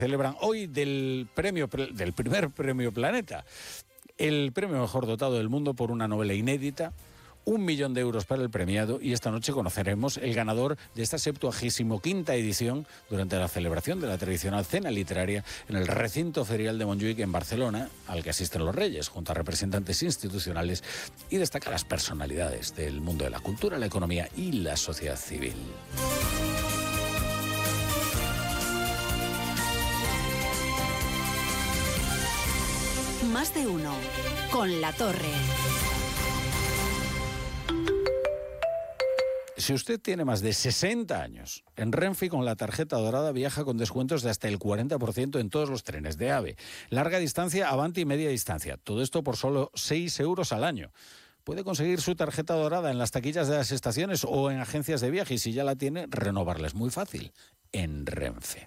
celebran hoy del primer premio Planeta, el premio mejor dotado del mundo por una novela inédita. 1 millón de euros para el premiado, y esta noche conoceremos el ganador de esta 75ª edición durante la celebración de la tradicional cena literaria en el recinto ferial de Montjuïc en Barcelona, al que asisten los Reyes, junto a representantes institucionales y destacadas personalidades del mundo de la cultura, la economía y la sociedad civil. Más de uno, con La Torre. Si usted tiene más de 60 años, en Renfe con la tarjeta dorada viaja con descuentos de hasta el 40% en todos los trenes de AVE. Larga distancia, Avanti y media distancia. Todo esto por solo 6 euros al año. Puede conseguir su tarjeta dorada en las taquillas de las estaciones o en agencias de viaje, y si ya la tiene, renovarla es muy fácil en Renfe.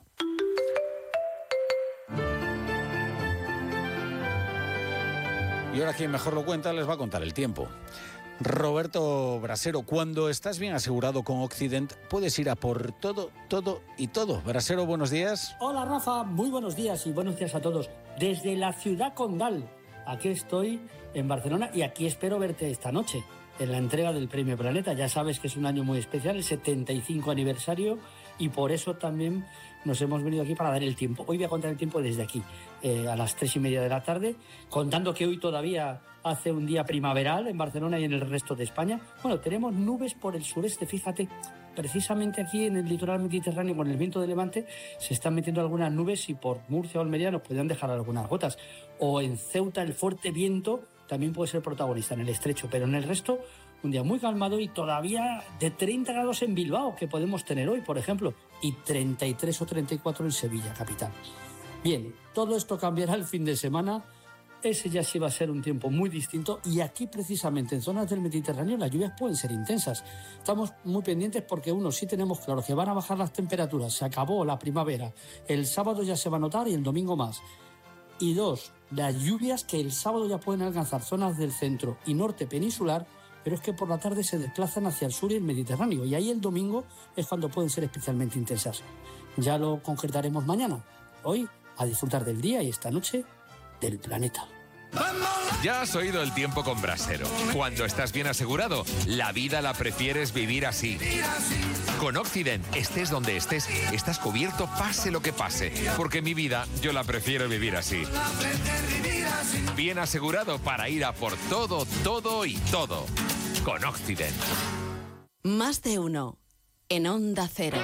Y ahora quien mejor lo cuenta les va a contar el tiempo. Roberto Brasero, cuando estás bien asegurado con Occident, puedes ir a por todo, todo y todo. Brasero, buenos días. Hola Rafa, muy buenos días y buenos días a todos. Desde la ciudad condal, aquí estoy en Barcelona y aquí espero verte esta noche en la entrega del Premio Planeta. Ya sabes que es un año muy especial, el 75 aniversario, y por eso también nos hemos venido aquí para dar el tiempo. Hoy voy a contar el tiempo desde aquí, a las 3:30 de la tarde, contando que hoy todavía hace un día primaveral en Barcelona y en el resto de España. Bueno, tenemos nubes por el sureste, fíjate, precisamente aquí en el litoral mediterráneo con el viento de levante se están metiendo algunas nubes y por Murcia o Almería nos podrían dejar algunas gotas. O en Ceuta el fuerte viento también puede ser protagonista en el estrecho, pero en el resto un día muy calmado y todavía de 30 grados en Bilbao, que podemos tener hoy, por ejemplo, y 33 o 34 en Sevilla, capital. Bien, todo esto cambiará el fin de semana. Ese ya sí va a ser un tiempo muy distinto, y aquí precisamente en zonas del Mediterráneo las lluvias pueden ser intensas. Estamos muy pendientes porque uno, sí tenemos claro que van a bajar las temperaturas, se acabó la primavera, el sábado ya se va a notar y el domingo más. Y dos, las lluvias que el sábado ya pueden alcanzar zonas del centro y norte peninsular, pero es que por la tarde se desplazan hacia el sur y el Mediterráneo, y ahí el domingo es cuando pueden ser especialmente intensas. Ya lo concretaremos mañana. Hoy, a disfrutar del día y esta noche del planeta. Ya has oído el tiempo con Brasero. Cuando estás bien asegurado, la vida la prefieres vivir así. Con Occident, estés donde estés, estás cubierto pase lo que pase. Porque mi vida, yo la prefiero vivir así. Bien asegurado para ir a por todo, todo y todo. Con Occident. Más de uno, en Onda Cero.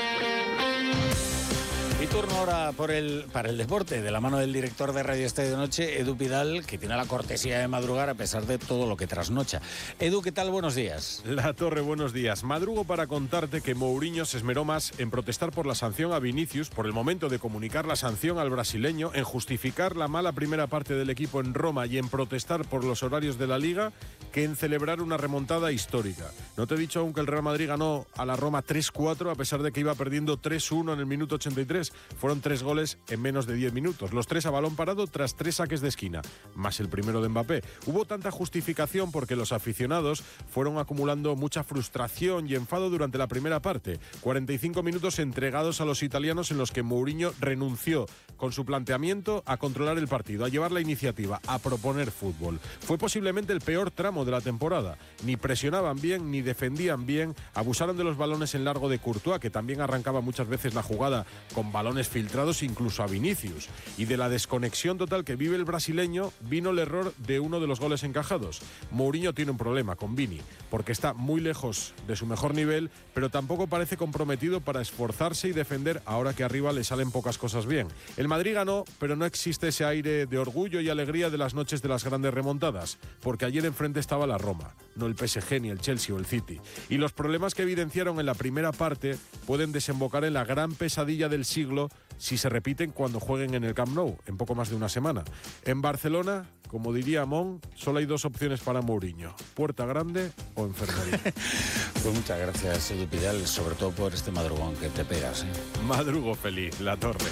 Y turno ahora para el deporte, de la mano del director de Radio Estadio de Noche, Edu Pidal, que tiene la cortesía de madrugar a pesar de todo lo que trasnocha. Edu, ¿qué tal? Buenos días. La Torre, buenos días. Madrugo para contarte que Mourinho se esmeró más en protestar por la sanción a Vinicius, por el momento de comunicar la sanción al brasileño, en justificar la mala primera parte del equipo en Roma y en protestar por los horarios de la Liga, que en celebrar una remontada histórica. No te he dicho aún que el Real Madrid ganó a la Roma 3-4, a pesar de que iba perdiendo 3-1 en el minuto 83. Fueron 3 goles en menos de 10 minutos, los 3 a balón parado tras 3 saques de esquina, más el primero de Mbappé. Hubo tanta justificación porque los aficionados fueron acumulando mucha frustración y enfado durante la primera parte. 45 minutos entregados a los italianos en los que Mourinho renunció con su planteamiento a controlar el partido, a llevar la iniciativa, a proponer fútbol. Fue posiblemente el peor tramo de la temporada. Ni presionaban bien, ni defendían bien, abusaron de los balones en largo de Courtois, que también arrancaba muchas veces la jugada con balones filtrados incluso a Vinicius. Y de la desconexión total que vive el brasileño vino el error de uno de los goles encajados. Mourinho tiene un problema con Vini, porque está muy lejos de su mejor nivel, pero tampoco parece comprometido para esforzarse y defender ahora que arriba le salen pocas cosas bien. El Madrid ganó, pero no existe ese aire de orgullo y alegría de las noches de las grandes remontadas, porque ayer enfrente estaba la Roma, no el PSG ni el Chelsea o el City. Y los problemas que evidenciaron en la primera parte pueden desembocar en la gran pesadilla del siglo si se repiten cuando jueguen en el Camp Nou, en poco más de una semana. En Barcelona, como diría Amón, solo hay 2 opciones para Mourinho: puerta grande o enfermería. Pues muchas gracias, Edu Pidal, sobre todo por este madrugón que te pegas, ¿eh? Madrugo feliz, La Torre.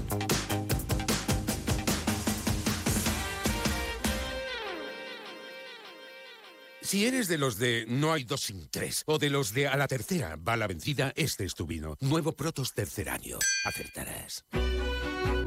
Si eres de los de no hay 2 sin 3 o de los de a la tercera va la vencida, este es tu vino. Nuevo Protos tercer año. Acertarás.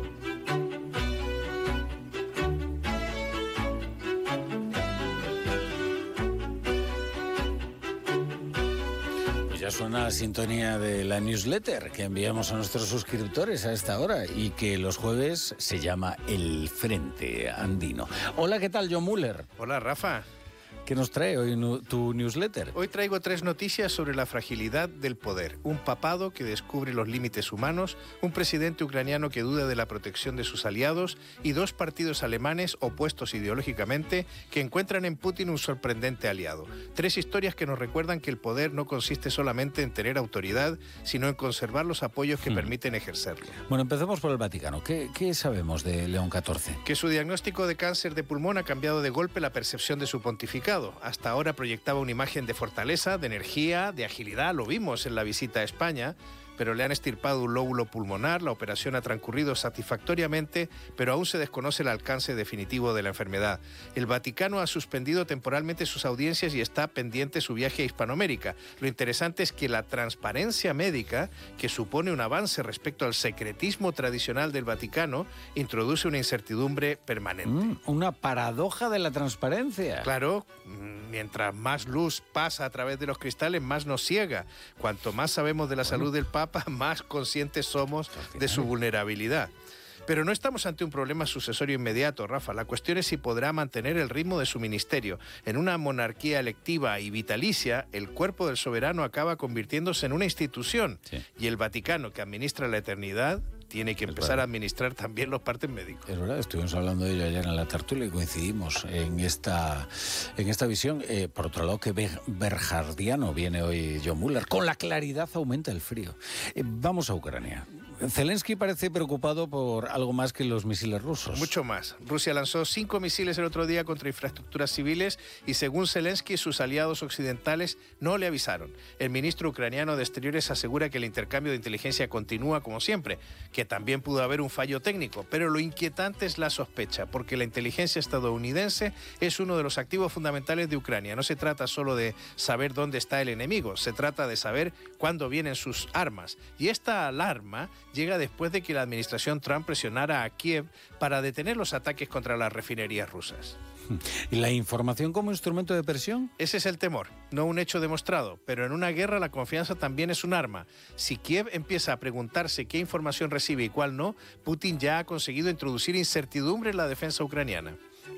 ya suena la sintonía de la newsletter que enviamos a nuestros suscriptores a esta hora y que los jueves se llama El Frente Andino. Hola, ¿qué tal, John Muller? Hola, Rafa. ¿Qué nos trae hoy tu newsletter? Hoy traigo 3 noticias sobre la fragilidad del poder. Un papado que descubre los límites humanos, un presidente ucraniano que duda de la protección de sus aliados y 2 partidos alemanes opuestos ideológicamente que encuentran en Putin un sorprendente aliado. 3 historias que nos recuerdan que el poder no consiste solamente en tener autoridad, sino en conservar los apoyos que permiten ejercerlo. Bueno, empecemos por el Vaticano. ¿Qué sabemos de León XIV? Que su diagnóstico de cáncer de pulmón ha cambiado de golpe la percepción de su pontificado. Hasta ahora proyectaba una imagen de fortaleza, de energía, de agilidad, lo vimos en la visita a España, pero le han extirpado un lóbulo pulmonar, la operación ha transcurrido satisfactoriamente, pero aún se desconoce el alcance definitivo de la enfermedad. El Vaticano ha suspendido temporalmente sus audiencias y está pendiente su viaje a Hispanoamérica. Lo interesante es que la transparencia médica, que supone un avance respecto al secretismo tradicional del Vaticano, introduce una incertidumbre permanente. Una paradoja de la transparencia. Claro, mientras más luz pasa a través de los cristales, más nos ciega. Cuanto más sabemos de la salud del Papa, más conscientes somos de su vulnerabilidad. Pero no estamos ante un problema sucesorio inmediato, Rafa. La cuestión es si podrá mantener el ritmo de su ministerio. En una monarquía electiva y vitalicia, el cuerpo del soberano acaba convirtiéndose en una institución. Sí. Y el Vaticano, que administra la eternidad, tiene que empezar a administrar también los partes médicos. Es verdad, estuvimos hablando de ello ayer en la tertulia y coincidimos en esta visión. Por otro lado, que berjardiano viene hoy John Muller. Con la claridad aumenta el frío. Vamos a Ucrania. Zelensky parece preocupado por algo más que los misiles rusos. Mucho más. Rusia lanzó 5 misiles el otro día contra infraestructuras civiles y según Zelensky, sus aliados occidentales no le avisaron. El ministro ucraniano de Exteriores asegura que el intercambio de inteligencia continúa como siempre, que también pudo haber un fallo técnico, pero lo inquietante es la sospecha, porque la inteligencia estadounidense es uno de los activos fundamentales de Ucrania. No se trata solo de saber dónde está el enemigo, se trata de saber cuándo vienen sus armas. Y esta alarma llega después de que la administración Trump presionara a Kiev para detener los ataques contra las refinerías rusas. ¿Y la información como instrumento de presión? Ese es el temor, no un hecho demostrado, pero en una guerra la confianza también es un arma. Si Kiev empieza a preguntarse qué información recibe y cuál no, Putin ya ha conseguido introducir incertidumbre en la defensa ucraniana.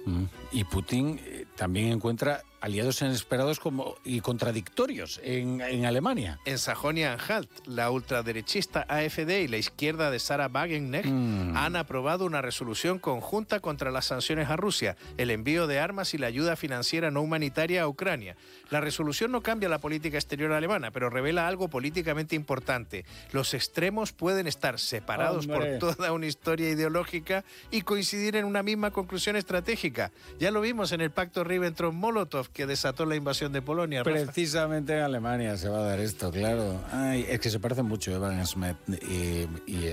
Y Putin también encuentra aliados inesperados y contradictorios en Alemania. En Sajonia-Anhalt, la ultraderechista AfD y la izquierda de Sarah Wagenknecht han aprobado una resolución conjunta contra las sanciones a Rusia, el envío de armas y la ayuda financiera no humanitaria a Ucrania. La resolución no cambia la política exterior alemana, pero revela algo políticamente importante. Los extremos pueden estar separados por toda una historia ideológica y coincidir en una misma conclusión estratégica. Ya lo vimos en el pacto Ribbentrop-Molotov, que desató la invasión de Polonia. Precisamente en Alemania se va a dar esto, claro. Ay, es que se parecen mucho Evan Smith y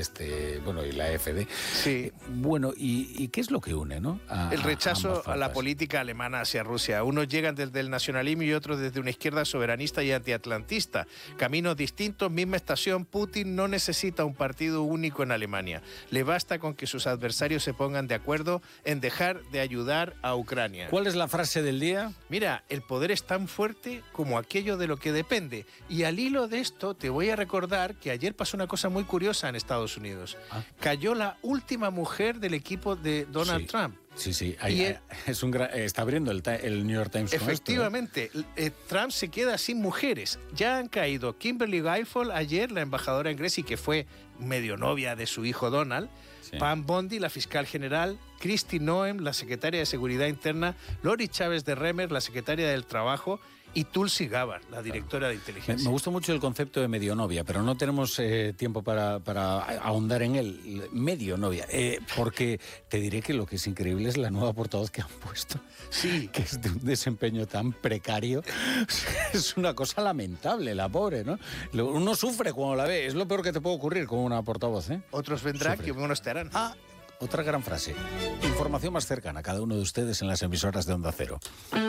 la AfD. Sí. Bueno, ¿y qué es lo que une, no? El rechazo a la política alemana hacia Rusia. Unos llegan desde el nacionalismo y otros desde una izquierda soberanista y antiatlantista. Caminos distintos, misma estación. Putin no necesita un partido único en Alemania. Le basta con que sus adversarios se pongan de acuerdo en dejar de ayudar a Ucrania. ¿Cuál es la frase del día? Mira, el poder es tan fuerte como aquello de lo que depende. Y al hilo de esto te voy a recordar que ayer pasó una cosa muy curiosa en Estados Unidos. Cayó la última mujer del equipo de Donald Trump. Sí. Está abriendo el New York Times. Efectivamente, Trump se queda sin mujeres. Ya han caído Kimberly Guilfoyle ayer, la embajadora en Grecia, que fue medio novia de su hijo Donald. Pam Bondi, la fiscal general, Kristi Noem, la secretaria de Seguridad Interna, Lori Chávez de Remer, la secretaria del Trabajo, y Tulsi Gabbard, la directora de inteligencia. Me gusta mucho el concepto de medionovia, pero no tenemos tiempo para ahondar en él. Medionovia, porque te diré que lo que es increíble es la nueva portavoz que han puesto. Sí. Que es de un desempeño tan precario. Es una cosa lamentable, la pobre, ¿no? Uno sufre cuando la ve. Es lo peor que te puede ocurrir con una portavoz, ¿eh? Otros vendrán que unos te harán. Otra gran frase. Información más cercana a cada uno de ustedes en las emisoras de Onda Cero.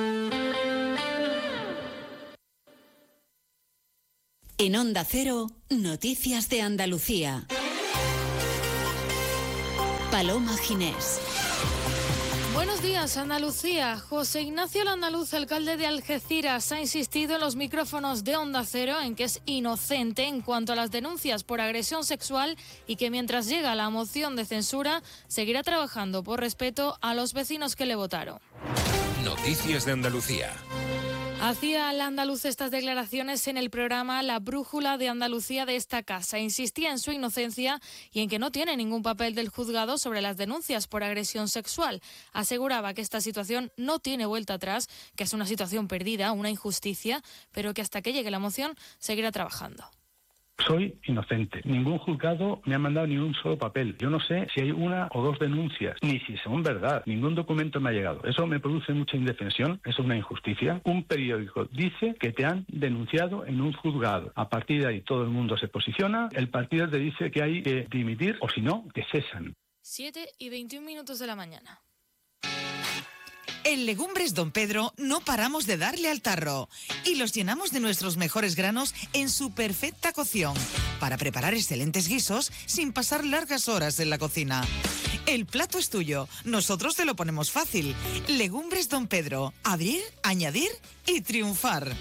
En Onda Cero, Noticias de Andalucía. Paloma Ginés. Buenos días, Andalucía. José Ignacio Landaluz, alcalde de Algeciras, ha insistido en los micrófonos de Onda Cero en que es inocente en cuanto a las denuncias por agresión sexual y que mientras llega la moción de censura seguirá trabajando por respeto a los vecinos que le votaron. Noticias de Andalucía. Hacía el andaluz estas declaraciones en el programa La Brújula de Andalucía de esta casa. Insistía en su inocencia y en que no tiene ningún papel del juzgado sobre las denuncias por agresión sexual. Aseguraba que esta situación no tiene vuelta atrás, que es una situación perdida, una injusticia, pero que hasta que llegue la moción seguirá trabajando. Soy inocente. Ningún juzgado me ha mandado ni un solo papel. Yo no sé si hay una o dos denuncias, ni si son verdad. Ningún documento me ha llegado. Eso me produce mucha indefensión. Eso es una injusticia. Un periódico dice que te han denunciado en un juzgado. A partir de ahí todo el mundo se posiciona. El partido te dice que hay que dimitir o si no, que cesan. 7:21 de la mañana. En Legumbres Don Pedro no paramos de darle al tarro y los llenamos de nuestros mejores granos en su perfecta cocción para preparar excelentes guisos sin pasar largas horas en la cocina. El plato es tuyo, nosotros te lo ponemos fácil. Legumbres Don Pedro, abrir, añadir y triunfar.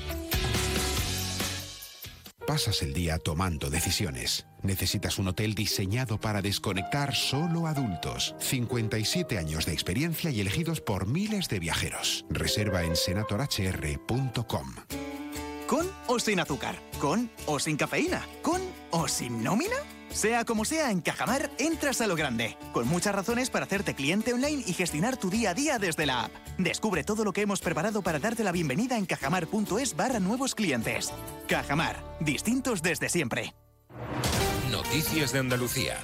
Pasas el día tomando decisiones. Necesitas un hotel diseñado para desconectar solo adultos. 57 años de experiencia y elegidos por miles de viajeros. Reserva en senatorhr.com. ¿Con o sin azúcar? ¿Con o sin cafeína? ¿Con o sin nómina? Sea como sea, en Cajamar entras a lo grande, con muchas razones para hacerte cliente online y gestionar tu día a día desde la app. Descubre todo lo que hemos preparado para darte la bienvenida en cajamar.es/nuevos clientes. Cajamar, distintos desde siempre. Noticias de Andalucía.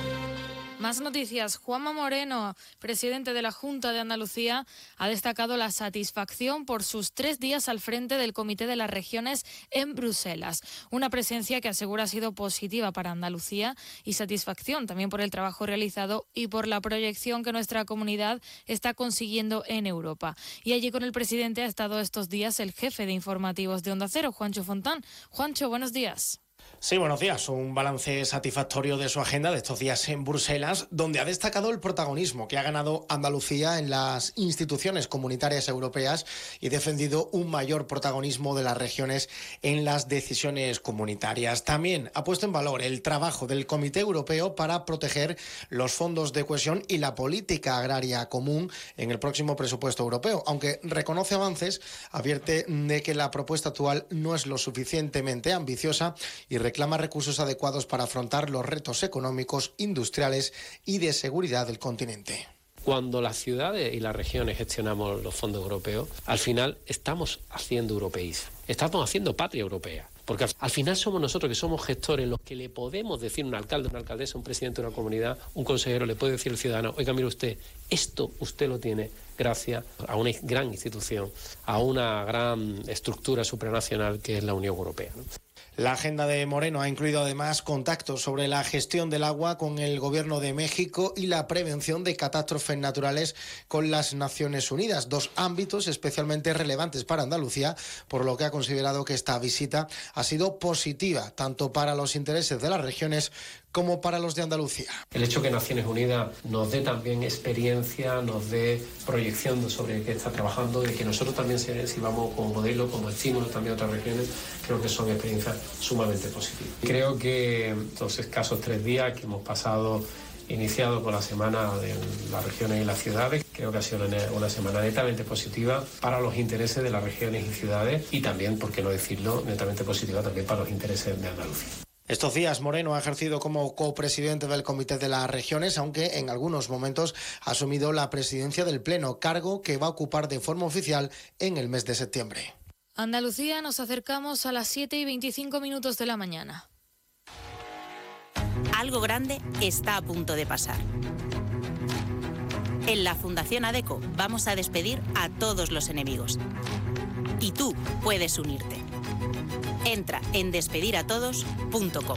Más noticias. Juanma Moreno, presidente de la Junta de Andalucía, ha destacado la satisfacción por sus 3 días al frente del Comité de las Regiones en Bruselas. Una presencia que asegura ha sido positiva para Andalucía y satisfacción también por el trabajo realizado y por la proyección que nuestra comunidad está consiguiendo en Europa. Y allí con el presidente ha estado estos días el jefe de informativos de Onda Cero, Juancho Fontán. Juancho, buenos días. Sí, buenos días. Un balance satisfactorio de su agenda de estos días en Bruselas, donde ha destacado el protagonismo que ha ganado Andalucía en las instituciones comunitarias europeas y defendido un mayor protagonismo de las regiones en las decisiones comunitarias. También ha puesto en valor el trabajo del Comité Europeo para proteger los fondos de cohesión y la política agraria común en el próximo presupuesto europeo. Aunque reconoce avances, advierte de que la propuesta actual no es lo suficientemente ambiciosa y reclama recursos adecuados para afrontar los retos económicos, industriales y de seguridad del continente. Cuando las ciudades y las regiones gestionamos los fondos europeos, al final estamos haciendo europeísmo, estamos haciendo patria europea. Porque al final somos nosotros que somos gestores los que le podemos decir a un alcalde, una alcaldesa, un presidente de una comunidad, un consejero, le puede decir al ciudadano, oiga, mire usted, esto usted lo tiene gracias a una gran institución, a una gran estructura supranacional que es la Unión Europea, ¿no? La agenda de Moreno ha incluido además contactos sobre la gestión del agua con el Gobierno de México y la prevención de catástrofes naturales con las Naciones Unidas, 2 ámbitos especialmente relevantes para Andalucía, por lo que ha considerado que esta visita ha sido positiva tanto para los intereses de las regiones como para los de Andalucía. El hecho que Naciones Unidas nos dé también experiencia, nos dé proyección sobre qué está trabajando, de que nosotros también sirvamos como modelo, como estímulo también a otras regiones, creo que son experiencias sumamente positivas. Creo que estos escasos 3 días que hemos pasado, iniciado con la semana de las regiones y las ciudades, creo que ha sido una semana netamente positiva para los intereses de las regiones y ciudades y también, por qué no decirlo, netamente positiva también para los intereses de Andalucía. Estos días Moreno ha ejercido como copresidente del Comité de las Regiones, aunque en algunos momentos ha asumido la presidencia del Pleno, cargo que va a ocupar de forma oficial en el mes de septiembre. Andalucía, nos acercamos a las 7:25 de la mañana. Algo grande está a punto de pasar. En la Fundación ADECO vamos a despedir a todos los enemigos. Y tú puedes unirte. Entra en despediratodos.com.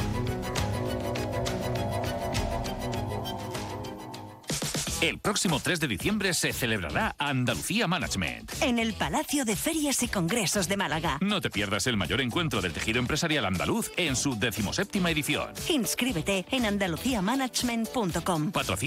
El próximo 3 de diciembre se celebrará Andalucía Management. En el Palacio de Ferias y Congresos de Málaga. No te pierdas el mayor encuentro del tejido empresarial andaluz en su 17ª edición. Inscríbete en andaluciamanagement.com. Patrocina